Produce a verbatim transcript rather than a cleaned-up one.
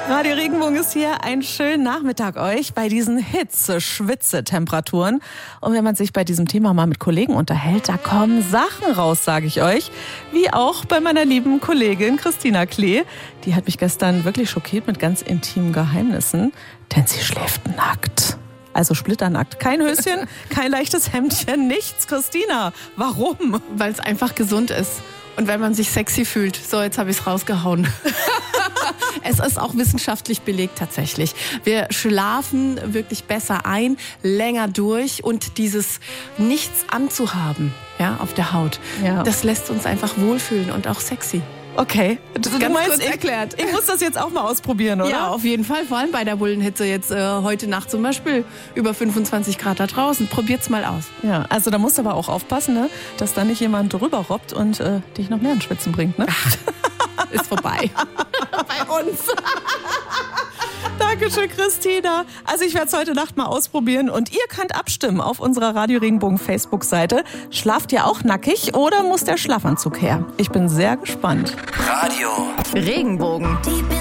Radio Regenbogen ist hier. Einen schönen Nachmittag euch bei diesen Hitze-Schwitze-Temperaturen. Und wenn man sich bei diesem Thema mal mit Kollegen unterhält, da kommen Sachen raus, sage ich euch. Wie auch bei meiner lieben Kollegin Christina Klee. Die hat mich gestern wirklich schockiert mit ganz intimen Geheimnissen. Denn sie schläft nackt. Also splitternackt. Kein Höschen, kein leichtes Hemdchen, nichts. Christina, warum? Weil es einfach gesund ist. Und wenn man sich sexy fühlt. So, jetzt habe ich es rausgehauen. Es ist auch wissenschaftlich belegt tatsächlich. Wir schlafen wirklich besser ein, länger durch und dieses Nichts anzuhaben, ja, auf der Haut, Ja. das lässt uns einfach wohlfühlen und auch sexy. Okay, du Ganz meinst, kurz ich, erklärt. ich muss das jetzt auch mal ausprobieren, oder? Ja, auf jeden Fall. Vor allem bei der Bullenhitze jetzt äh, heute Nacht zum Beispiel über fünfundzwanzig Grad da draußen. Probiert's mal aus. Ja, also da musst du aber auch aufpassen, ne, dass da nicht jemand drüber robbt und äh, dich noch mehr ins Schwitzen bringt, ne? Ist vorbei. Bei uns. Dankeschön, Christina. Also ich werde es heute Nacht mal ausprobieren und ihr könnt abstimmen auf unserer Radio Regenbogen Facebook-Seite. Schlaft ihr auch nackig oder muss der Schlafanzug her? Ich bin sehr gespannt. Radio Regenbogen.